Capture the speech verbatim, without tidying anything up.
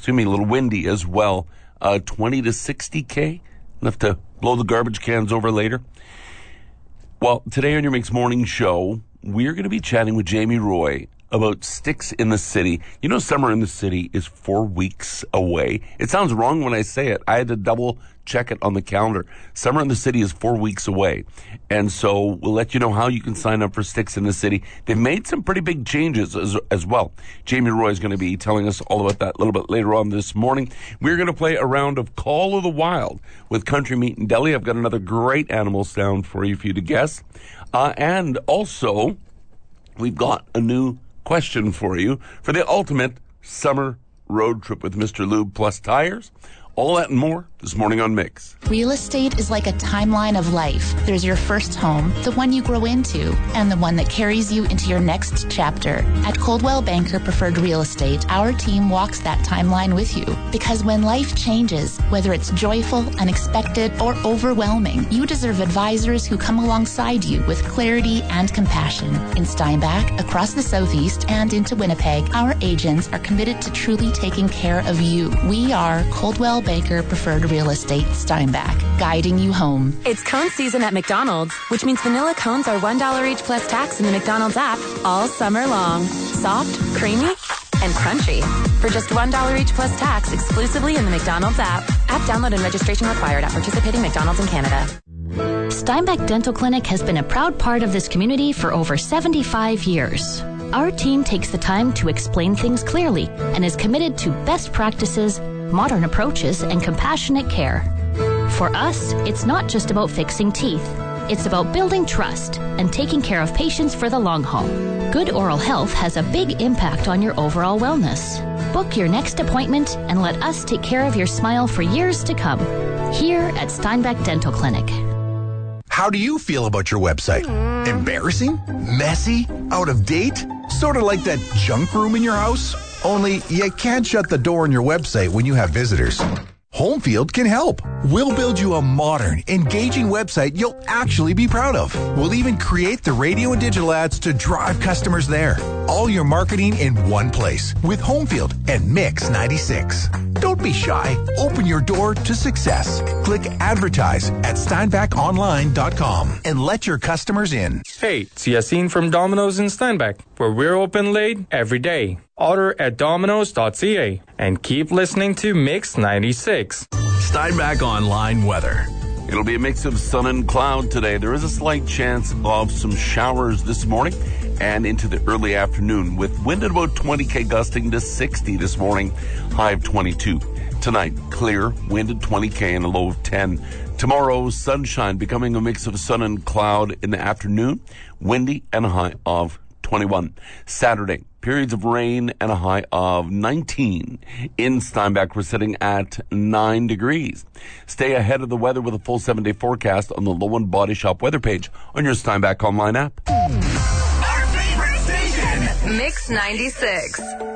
excuse me, a little windy as well. Uh, twenty to sixty K. Enough to blow the garbage cans over later. Well, today on your Mix Morning Show, we're going to be chatting with Jamie Roy about Sticks in the City. You know, Summer in the City is four weeks away. It sounds wrong when I say it. I had to double check it on the calendar. Summer in the City is four weeks away. And so we'll let you know how you can sign up for Sticks in the City. They've made some pretty big changes as, as well. Jamie Roy is going to be telling us all about that a little bit later on this morning. We're going to play a round of Call of the Wild with Country Meat and Deli. I've got another great animal sound for you for you to guess. Uh, and also, we've got a new question for you for the ultimate summer road trip with Mister Lube Plus Tires. All that and more this morning on Mix. Real estate is like a timeline of life. There's your first home, the one you grow into, and the one that carries you into your next chapter. At Coldwell Banker Preferred Real Estate, our team walks that timeline with you. Because when life changes, whether it's joyful, unexpected, or overwhelming, you deserve advisors who come alongside you with clarity and compassion. In Steinbach, across the Southeast, and into Winnipeg, our agents are committed to truly taking care of you. We are Coldwell Banker Preferred Real Estate Steinbach, guiding you home. It's cone season at McDonald's, which means vanilla cones are one dollar each plus tax in the McDonald's app all summer long. Soft, creamy, and crunchy. For just one dollar each plus tax exclusively in the McDonald's app. App download and registration required at participating McDonald's in Canada. Steinbach Dental Clinic has been a proud part of this community for over seventy-five years. Our team takes the time to explain things clearly and is committed to best practices, modern approaches, and compassionate care. For us, it's not just about fixing teeth. It's about building trust and taking care of patients for the long haul. Good oral health has a big impact on your overall wellness. Book your next appointment and let us take care of your smile for years to come. Here at Steinbach Dental Clinic. How do you feel about your website? Embarrassing? Messy? Out of date? Sort of like that junk room in your house? Only you can't shut the door on your website when you have visitors. Homefield can help. We'll build you a modern, engaging website you'll actually be proud of. We'll even create the radio and digital ads to drive customers there. All your marketing in one place with Homefield and Mix ninety-six. Don't be shy. Open your door to success. Click advertise at steinbach online dot com and let your customers in. Hey, it's Yassine from Domino's in Steinbach, where we're open late every day. Order at domino's dot c a and keep listening to Mix ninety-six. Steinbach Online weather. It'll be a mix of sun and cloud today. There is a slight chance of some showers this morning and into the early afternoon, with wind at about twenty K gusting to sixty this morning, high of twenty-two. Tonight, clear, wind at twenty K and a low of ten. Tomorrow, sunshine, becoming a mix of sun and cloud in the afternoon, windy and a high of twenty-one. Saturday, periods of rain and a high of nineteen. In Steinbach, we're sitting at nine degrees. Stay ahead of the weather with a full seven-day forecast on the Low and Body Shop weather page on your Steinbach Online app. Mix ninety-six.